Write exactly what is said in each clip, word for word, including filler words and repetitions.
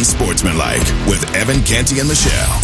Unsportsmanlike with Evan Canty and Michelle.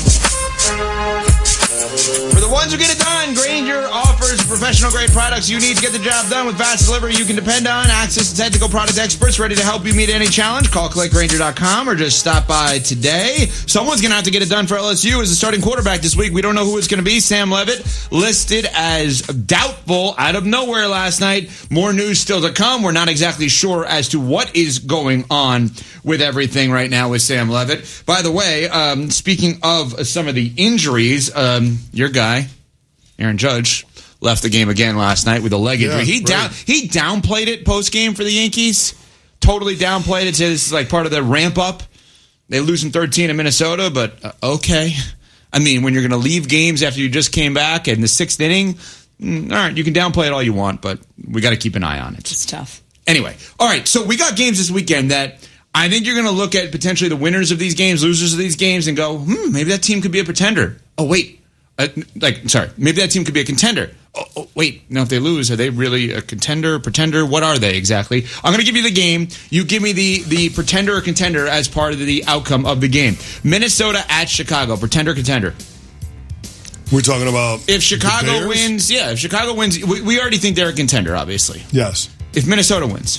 For the ones who get it done, Grainger offers professional-grade products you need to get the job done with fast delivery you can depend on. Access to technical product experts ready to help you meet any challenge. Call click grainger dot com or just stop by today. Someone's going to have to get it done for L S U as the starting quarterback this week. We don't know who it's going to be. Sam Levitt listed as doubtful out of nowhere last night. More news still to come. We're not exactly sure as to what is going on with everything right now with Sam Levitt. By the way, um, speaking of some of the injuries, um, your guy, Aaron Judge, left the game again last night with a leg injury. Yeah, he right. down he downplayed it post game for the Yankees. Totally downplayed it. Said this is like part of the ramp up. They lose in thirteen in Minnesota, but uh, okay. I mean, when you're going to leave games after you just came back in the sixth inning, mm, all right, you can downplay it all you want, but we got to keep an eye on it. It's tough. Anyway, all right. So we got games this weekend that I think you're going to look at potentially the winners of these games, losers of these games, and go, hmm, maybe that team could be a pretender. Oh wait. Uh, like, sorry, maybe that team could be a contender. Oh, oh, wait, now if they lose, are they really a contender, pretender? What are they exactly? I'm going to give you the game. You give me the, the pretender or contender as part of the outcome of the game. Minnesota at Chicago, pretender, contender. We're talking about If Chicago the Bears? wins, yeah, if Chicago wins, we, we already think they're a contender, obviously. Yes. If Minnesota wins.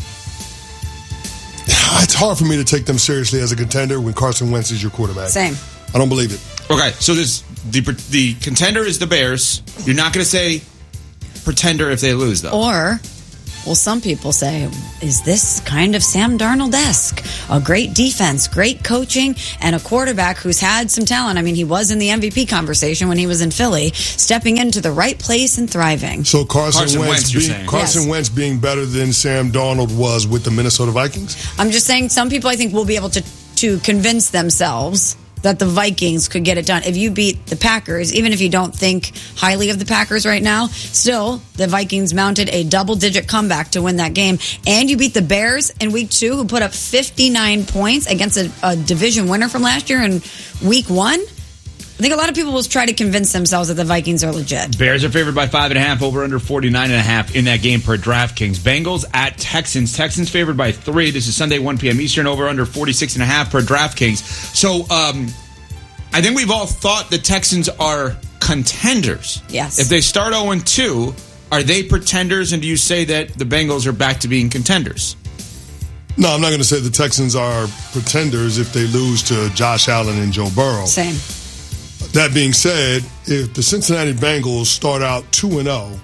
It's hard for me to take them seriously as a contender when Carson Wentz is your quarterback. Same. I don't believe it. Okay, so this the the contender is the Bears. You're not going to say pretender if they lose, though. Or, well, some people say, is this kind of Sam Darnold-esque? A great defense, great coaching, and a quarterback who's had some talent. I mean, he was in the M V P conversation when he was in Philly, stepping into the right place and thriving. So Carson, Carson Wentz, Wentz, you're being, saying. Carson Yes. Wentz being better than Sam Darnold was with the Minnesota Vikings? I'm just saying some people I think will be able to, to convince themselves that the Vikings could get it done. If you beat the Packers, even if you don't think highly of the Packers right now, still, the Vikings mounted a double-digit comeback to win that game. And you beat the Bears in week two, who put up fifty-nine points against a, a division winner from last year in week one. I think a lot of people will try to convince themselves that the Vikings are legit. Bears are favored by five and a half, over under forty-nine and a half in that game per DraftKings. Bengals at Texans. Texans favored by three. This is Sunday, one p.m. Eastern, over under forty-six and a half per DraftKings. So, um, I think we've all thought the Texans are contenders. Yes. If they start oh and two, are they pretenders, and do you say that the Bengals are back to being contenders? No, I'm not going to say the Texans are pretenders if they lose to Josh Allen and Joe Burrow. Same. That being said, if the Cincinnati Bengals start out two and oh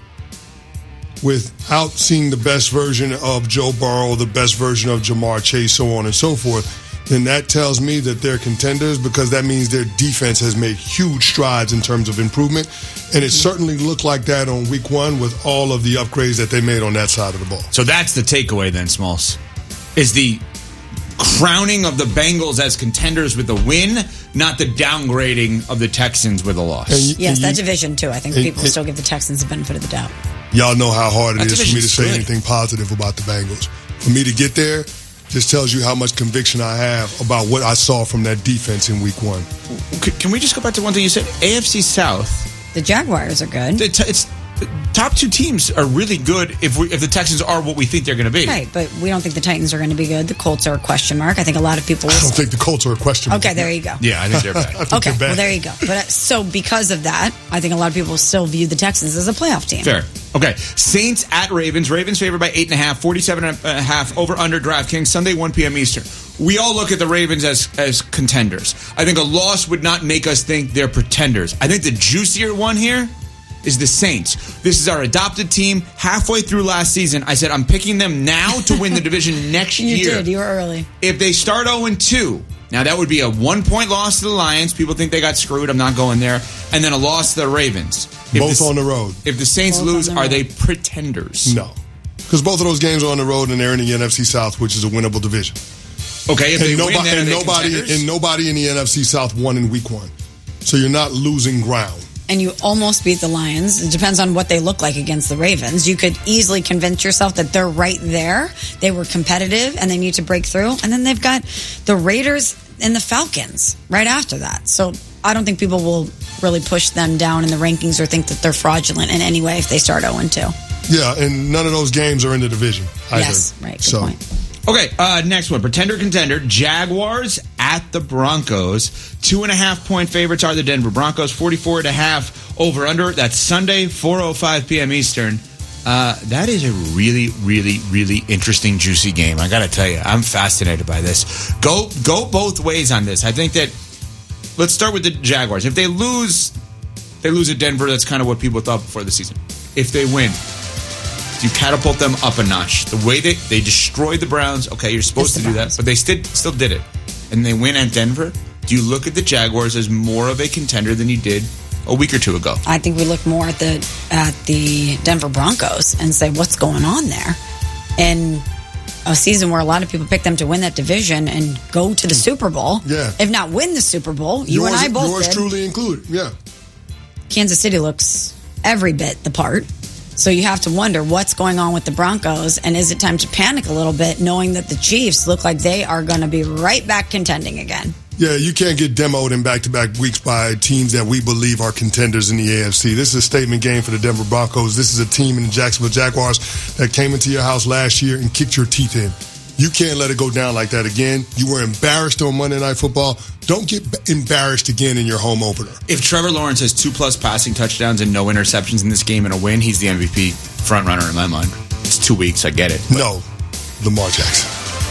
without seeing the best version of Joe Burrow, the best version of Jamar Chase, so on and so forth, then that tells me that they're contenders, because that means their defense has made huge strides in terms of improvement. And it certainly looked like that on week one with all of the upgrades that they made on that side of the ball. So that's the takeaway then, Smalls, is the crowning of the Bengals as contenders with a win, not the downgrading of the Texans with a loss. And you- Yes, and that you- division, too. I think and- people and- still give the Texans the benefit of the doubt. Y'all know how hard it That is for me to division's say good. anything positive about the Bengals. For me to get there just tells you how much conviction I have about what I saw from that defense in week one. C- Can we just go back to one thing you said? A F C South, The Jaguars are good. the t- it's the top two teams are really good if we, if the Texans are what we think they're going to be. Right, but we don't think the Titans are going to be good. The Colts are a question mark. I think a lot of people will. I don't think the Colts are a question. Okay, there you go. Yeah, I think they're I bad. think Okay, they're bad. well, there you go. But uh, so because of that, I think a lot of people still view the Texans as a playoff team. Fair. Okay. Saints at Ravens. Ravens favored by eight and a half, forty-seven and a half over under DraftKings, Sunday, one p.m. Eastern. We all look at the Ravens as, as contenders. I think a loss would not make us think they're pretenders. I think the juicier one here is the Saints. This is our adopted team. Halfway through last season, I said I'm picking them now to win the division next You year. did. You were early. If they start oh and two, now that would be a one-point loss to the Lions. People think they got screwed. I'm not going there. And then a loss to the Ravens. If Both the, on the road. If the Saints Both on lose, the are road. they pretenders? No. Because both of those games are on the road and they're in the N F C South, which is a winnable division. Okay, if And they nobody, win, then are and they nobody, contenders? and nobody in the N F C South won in week one. So you're not losing ground. And you almost beat the Lions. It depends on what they look like against the Ravens. You could easily convince yourself that they're right there. They were competitive and they need to break through. And then they've got the Raiders and the Falcons right after that. So I don't think people will really push them down in the rankings or think that they're fraudulent in any way if they start oh and two. Yeah, and none of those games are in the division either. Yes, right, good so, point. Okay, uh, next one. Pretender, contender. Jaguars at the Broncos. Two and a half point favorites are the Denver Broncos. forty-four and a half over under. That's Sunday, four oh five p.m. Eastern. Uh, that is a really, really, really interesting, juicy game. I got to tell you, I'm fascinated by this. Go, go both ways on this. I think that, let's start with the Jaguars. If they lose, they lose at Denver. That's kind of what people thought before the season. If they win, you catapult them up a notch. The way they, they destroyed the Browns, okay, you're supposed to do that, but they still, still did it. And they win at Denver. Do you look at the Jaguars as more of a contender than you did a week or two ago? I think we look more at the at the Denver Broncos and say, what's going on there? In a season where a lot of people pick them to win that division and go to the Super Bowl. Yeah. If not win the Super Bowl, you yours, and I both yours did. truly included, yeah. Kansas City looks every bit the part. So you have to wonder what's going on with the Broncos, and is it time to panic a little bit knowing that the Chiefs look like they are going to be right back contending again? Yeah, you can't get demoed in back-to-back weeks by teams that we believe are contenders in the A F C. This is a statement game for the Denver Broncos. This is a team in the Jacksonville Jaguars that came into your house last year and kicked your teeth in. You can't let it go down like that again. You were embarrassed on Monday Night Football. Don't get embarrassed again in your home opener. If Trevor Lawrence has two-plus passing touchdowns and no interceptions in this game and a win, he's the M V P front-runner in my mind. It's two weeks. I get it. No, Lamar Jackson.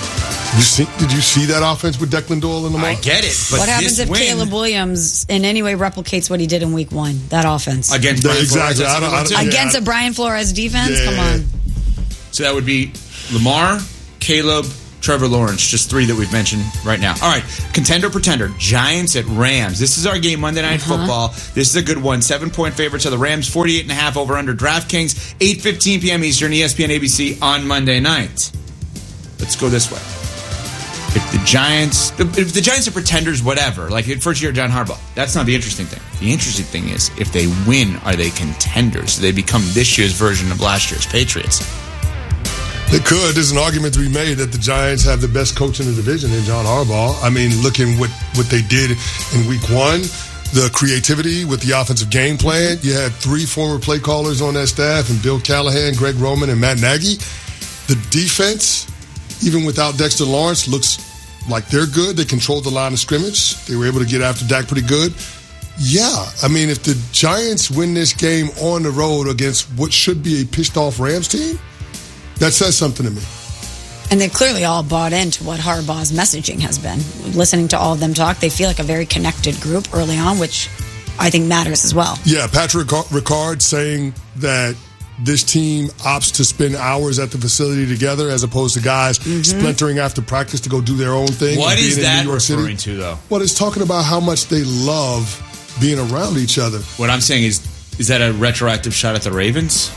You see, did you see that offense with Declan Doyle and Lamar? I get it. But what happens this if win, Caleb Williams in any way replicates what he did in week one, that offense? Against Brian exactly. Flores, I don't, I don't, Against yeah, a Brian Flores defense? Yeah. Come on. So that would be Lamar, Caleb, Trevor Lawrence, just three that we've mentioned right now. All right, contender, pretender, Giants at Rams. This is our game, Monday Night uh-huh. Football. This is a good one. Seven-point favorites are the Rams, forty-eight and a half over under DraftKings, eight fifteen p.m. Eastern, E S P N A B C on Monday night. Let's go this way. If the Giants, if the Giants are pretenders, whatever, like first year John Harbaugh, that's not the interesting thing. The interesting thing is, if they win, are they contenders? Do they become this year's version of last year's Patriots? They could. There's an argument to be made that the Giants have the best coach in the division in John Harbaugh. I mean, looking what what they did in week one, the creativity with the offensive game plan. You had three former play callers on that staff, and Bill Callahan, Greg Roman, and Matt Nagy. The defense, even without Dexter Lawrence, looks like they're good. They controlled the line of scrimmage. They were able to get after Dak pretty good. Yeah, I mean, if the Giants win this game on the road against what should be a pissed-off Rams team, that says something to me. And they clearly all bought into what Harbaugh's messaging has been. Listening to all of them talk, they feel like a very connected group early on, which I think matters as well. Yeah, Patrick Ricard saying that this team opts to spend hours at the facility together as opposed to guys mm-hmm. splintering after practice to go do their own thing. What is that referring City. to, though? Well, it's talking about how much they love being around each other. What I'm saying is, is that a retroactive shot at the Ravens?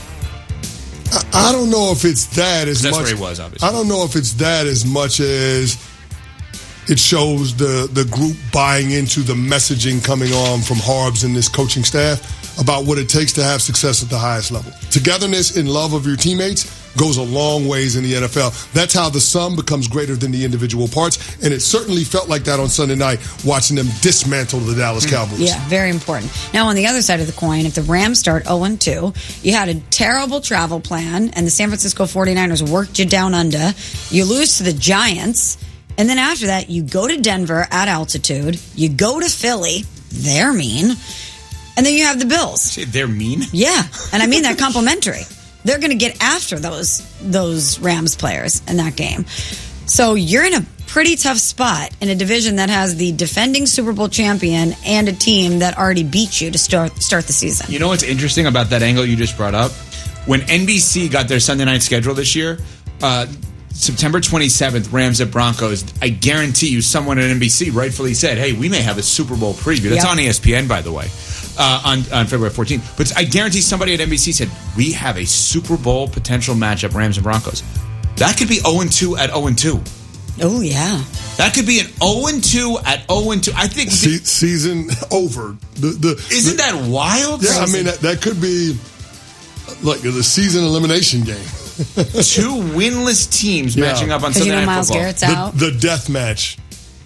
I don't know if it's that as That's much. That's where he was, obviously. I don't know if it's that as much as it shows the, the group buying into the messaging coming on from Harbs and this coaching staff about what it takes to have success at the highest level. Togetherness and love of your teammates goes a long ways in the N F L. That's how the sum becomes greater than the individual parts, and it certainly felt like that on Sunday night watching them dismantle the Dallas Cowboys. Yeah, very important. Now, on the other side of the coin, if the Rams start oh and two, you had a terrible travel plan, and the San Francisco forty-niners worked you down under. You lose to the Giants, and then after that, you go to Denver at altitude. You go to Philly. They're mean. And then you have the Bills. Say they're mean? Yeah, and I mean that complimentary. They're going to get after those those Rams players in that game. So you're in a pretty tough spot in a division that has the defending Super Bowl champion and a team that already beat you to start start the season. You know what's interesting about that angle you just brought up? When N B C got their Sunday night schedule this year, uh, September twenty-seventh, Rams at Broncos, I guarantee you someone at N B C rightfully said, hey, we may have a Super Bowl preview. That's yep. on E S P N, by the way. Uh, on, on February fourteenth. But I guarantee somebody at N B C said, we have a Super Bowl potential matchup, Rams and Broncos. That could be oh and two at oh and two. Oh, yeah. That could be an oh and two at oh and two. I think... Se- season over. The, the, Isn't the, that wild? Yeah, I mean, that, that could be like the season elimination game. Two winless teams yeah. matching up on Sunday you know Night Miles Football. Garrett's the, out. the death match.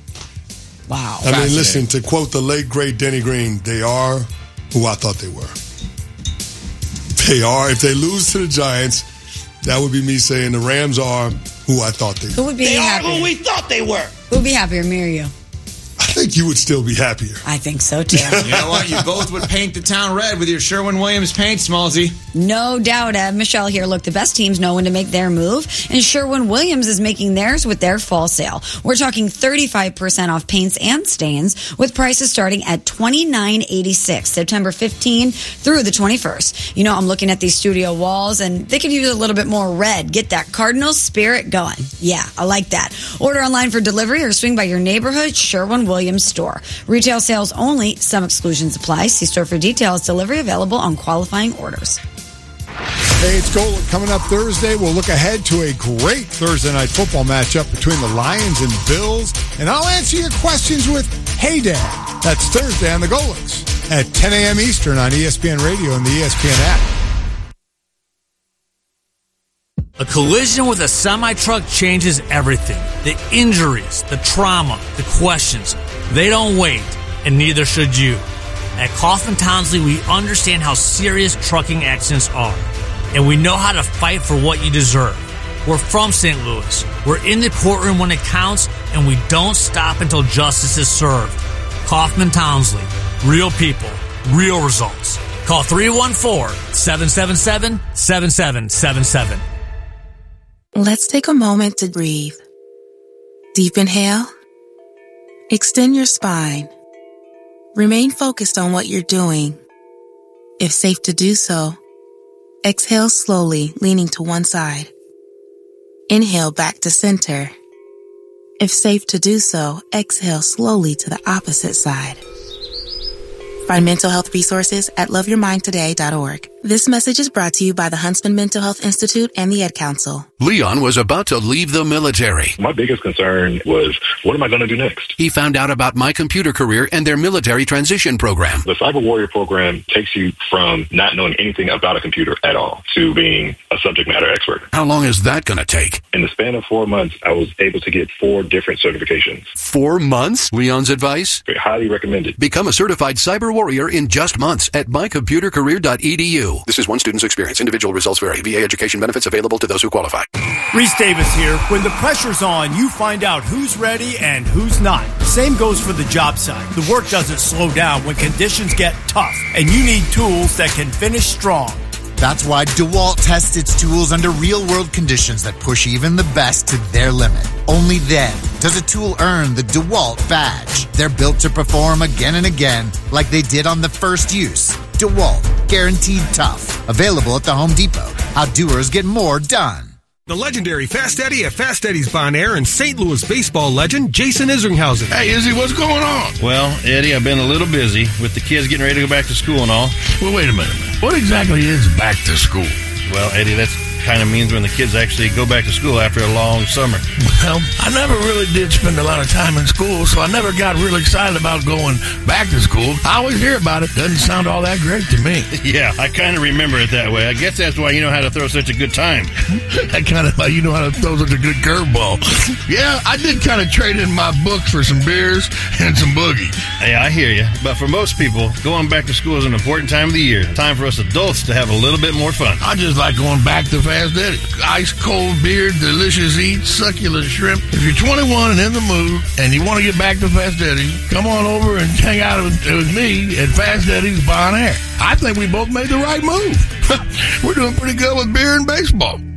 Wow. I mean, listen, to quote the late, great Denny Green, they are who I thought they were. They are. If they lose to the Giants, that would be me saying the Rams are who I thought they were. Who would be They are happier? who we thought they were. Who would be happier, me or you? I think you would still be happier. I think so, too. You know what? You both would paint the town red with your Sherwin-Williams paint, Smallsy. No doubt, Ev. Michelle here. Look, the best teams know when to make their move, and Sherwin-Williams is making theirs with their fall sale. We're talking thirty-five percent off paints and stains, with prices starting at twenty-nine eighty-six, September fifteenth through the twenty-first. You know, I'm looking at these studio walls, and they could use a little bit more red. Get that Cardinal spirit going. Yeah, I like that. Order online for delivery or swing by your neighborhood Sherwin-Williams store. Retail sales only. Some exclusions apply. See store for details. Delivery available on qualifying orders. Hey, it's Golic. Coming up Thursday, we'll look ahead to a great Thursday night football matchup between the Lions and Bills. And I'll answer your questions with Hey Dad. That's Thursday on the Golics at ten a.m. Eastern on E S P N Radio and the E S P N app. A collision with a semi-truck changes everything. The injuries, the trauma, the questions. They don't wait, and neither should you. At Kaufman Townsley, we understand how serious trucking accidents are, and we know how to fight for what you deserve. We're from Saint Louis. We're in the courtroom when it counts, and we don't stop until justice is served. Kaufman Townsley. Real people. Real results. Call three one four, seven seven seven, seven seven seven seven. Let's take a moment to breathe. Deep inhale. Extend your spine. Remain focused on what you're doing. If safe to do so, exhale slowly, leaning to one side. Inhale back to center. If safe to do so, exhale slowly to the opposite side. Find mental health resources at love your mind today dot org. This message is brought to you by the Huntsman Mental Health Institute and the Ad Council. Leon was about to leave the military. My biggest concern was, what am I going to do next? He found out about My Computer Career and their military transition program. The Cyber Warrior program takes you from not knowing anything about a computer at all to being a subject matter expert. How long is that going to take? In the span of four months, I was able to get four different certifications. Four months? Leon's advice? Highly recommended. Become a certified cyber warrior in just months at my computer career dot e d u. This is one student's experience. Individual results vary. V A education benefits available to those who qualify. Reese Davis here. When the pressure's on, you find out who's ready and who's not. Same goes for the job site. The work doesn't slow down when conditions get tough, and you need tools that can finish strong. That's why DeWalt tests its tools under real-world conditions that push even the best to their limit. Only then does a tool earn the DeWalt badge. They're built to perform again and again like they did on the first use. DeWalt, guaranteed tough. Available at the Home Depot. How doers get more done. The legendary Fast Eddie at Fast Eddie's Bon Air and Saint Louis baseball legend Jason Isringhausen. Hey, Izzy, what's going on? Well, Eddie, I've been a little busy with the kids getting ready to go back to school and all. Well, wait a minute. What exactly is back to school? Well, Eddie, that's kind of means when the kids actually go back to school after a long summer. Well, I never really did spend a lot of time in school, so I never got really excited about going back to school. I always hear about it. Doesn't sound all that great to me. Yeah, I kind of remember it that way. I guess that's why you know how to throw such a good time. I kind of like you know how to throw such a good curveball. Yeah, I did kind of trade in my books for some beers and some boogie. Hey, I hear you. But for most people, going back to school is an important time of the year. Time for us adults to have a little bit more fun. I just like going back to Fast Eddie. Ice cold beer, delicious eats, succulent shrimp. If you're twenty-one and in the mood and you want to get back to Fast Eddie, come on over and hang out with, with me at Fast Eddie's Bon Air. I think we both made the right move. We're doing pretty good with beer and baseball.